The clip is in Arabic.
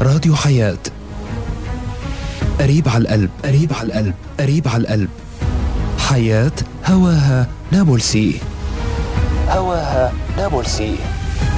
راديو حياة، قريب على القلب، قريب على القلب، قريب على القلب. حياة هواها نابلسي، هواها نابلسي.